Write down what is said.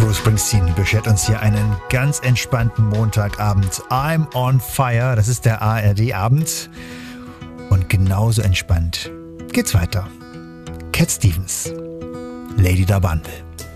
Bruce Springsteen beschert uns hier einen ganz entspannten Montagabend. I'm on fire, das ist der ARD-Abend. Und genauso entspannt geht's weiter. Cat Stevens, Lady D'Abandel.